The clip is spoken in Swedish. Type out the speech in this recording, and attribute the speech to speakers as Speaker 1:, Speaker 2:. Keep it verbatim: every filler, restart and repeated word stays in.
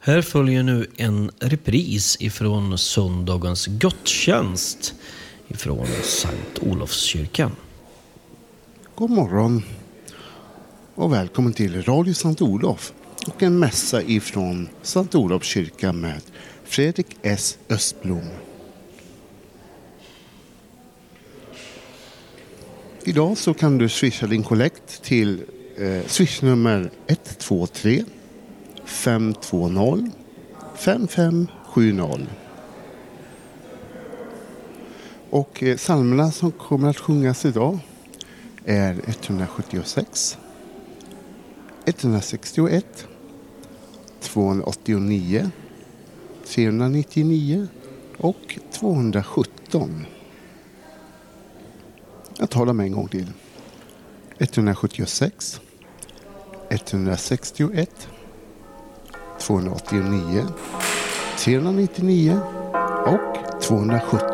Speaker 1: Här följer nu en repris ifrån söndagens gudstjänst ifrån Sankt Olofskyrkan.
Speaker 2: God morgon och välkommen till Radio Sankt Olof och en mässa ifrån Sankt Olofskyrkan med Fredrik S. Östblom. Idag så kan du swisha din kollekt till eh, swishnummer ett två tre fem två noll fem fem sju noll. Och eh, psalmerna som kommer att sjungas idag är etthundrasjuttiosex, etthundrasextioett, tvåhundraåttionio, trehundranittionio och tvåhundrasjutton. Jag tar dem en gång till. etthundrasjuttiosex, etthundrasextioett, tvåhundraåttionio, trehundranittionio och tvåhundrasjutton.